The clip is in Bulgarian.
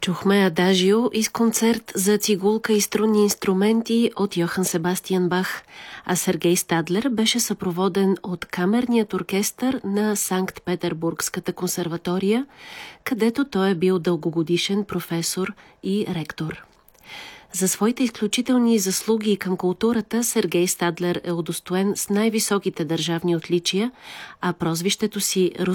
Чухме Адажио из концерт за цигулка и струнни инструменти от Йохан Себастиан Бах, а Сергей Стадлер беше съпроводен от камерният оркестър на Санкт-Петербургската консерватория, където той е бил дългогодишен професор и ректор. За своите изключителни заслуги към културата Сергей Стадлер е удостоен с най-високите държавни отличия, а прозвището си